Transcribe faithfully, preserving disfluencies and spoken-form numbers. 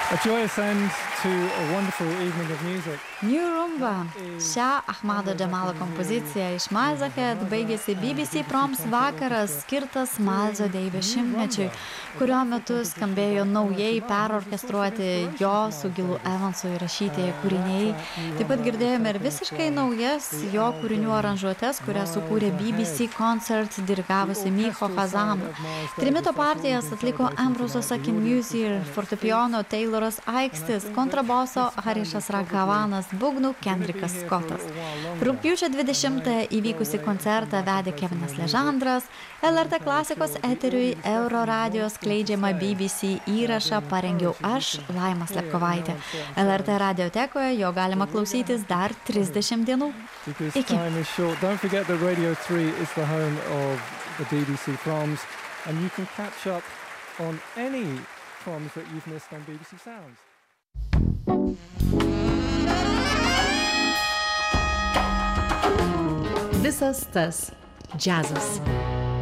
A joyous end to a wonderful evening of music. New Rumba. Šią Ahmado Džemalo kompoziciją iš Miles Ahead baigėsi B B C Proms vakaras skirtas Mileso Davis šimtmečiui, kurio metu skambėjo naujai perorkestruoti jo su Gilu Evansu įrašytieji kūriniai. Taip pat girdėjome ir visiškai naujas jo kūrinių aranžuotes, kurias sukūrė B B C Concert dirigavusi Miho Hazam. Trimito partijas atliko Ambrosas Akinmusy ir fortepijono Tayloras Aikstis, kontraboso Harišas Ragavanas, būgnų Kendrickas Scottas. Rugpjūčio dvidešimtąją įvykusi koncertą vedė Kevinas Ležandras, L R T klasikos eteriui Euro radijos skleidžiamą B B C įrašą parengiau aš, Laima Slepkovaitė. L R T radiotekoje jo galima klausytis dar trisdešimt dienų. Iki. Don't forget that Radio three is the home of the B B C Proms, and you can catch up on any proms that you've missed on B B C Sounds. Visas tas džiazas.